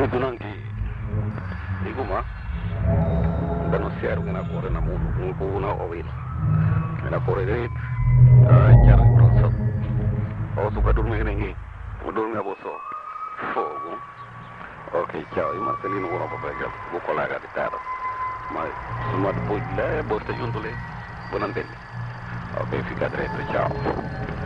Tunangi, iku mah, dano siaru ngena kore na mulu, ngku na owil, ngena kore deit, jar bronso, o suka durme ngi, durme aboso, fogo. Ok, ciao, io Marcellino uno proprio buco la garitara, ma insomma poi lei borta giuntole, buon antenni. Ok, fica dritto, ciao.